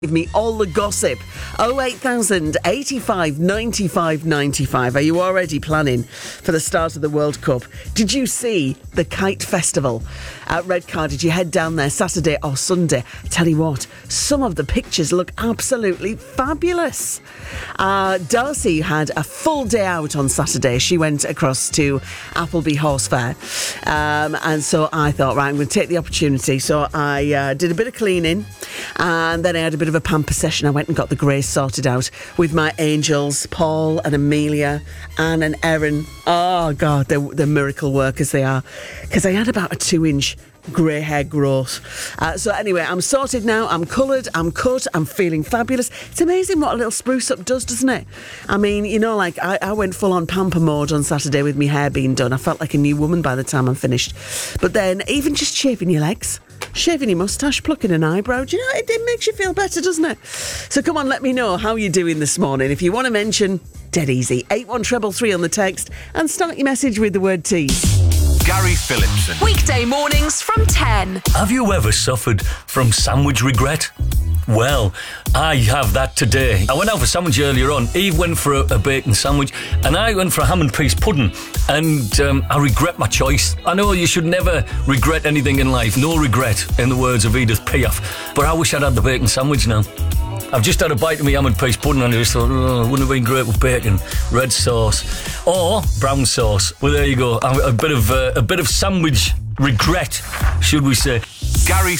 Give me all the gossip. 08000 85 95 95. Are you already planning for the start of the World Cup? Did you see the Kite Festival at Redcar? Did you head down there Saturday or Sunday? I tell you what, some of the pictures look absolutely fabulous. Darcy had a full day out on Saturday. She went across to Appleby Horse Fair. And so I thought, right, I'm going to take the opportunity. So I did a bit of cleaning and then I had a bit of a pamper session. I went and got the greys sorted out with my angels, Paul and Amelia, Anne and Erin. Oh, God, they're miracle workers, they are. Because I had about a 2-inch grey hair growth. So anyway, I'm sorted now. I'm coloured, I'm cut, I'm feeling fabulous. It's amazing what a little spruce up does, doesn't it? I mean, you know, like I went full on pamper mode on Saturday with my hair being done. I felt like a new woman by the time I'm finished. But then even just shaving your legs, shaving your moustache, plucking an eyebrow, do you know, it makes you feel better, doesn't it? So come on, let me know how you're doing this morning. If you want to mention, dead easy, 81333 on the text, and start your message with the word tease. Gary Phillipson. Weekday mornings from 10. Have you ever suffered from sandwich regret? Well, I have that today. I went out for sandwich earlier on. Eve went for a bacon sandwich and I went for a ham and peas pudding, and I regret my choice. I know you should never regret anything in life. No regret, in the words of Edith Piaf. But I wish I'd had the bacon sandwich now. I've just had a bite of my ham and peas pudding and I just thought, it wouldn't have been great with bacon, red sauce or brown sauce. Well, there you go. A bit of sandwich regret, should we say. Gary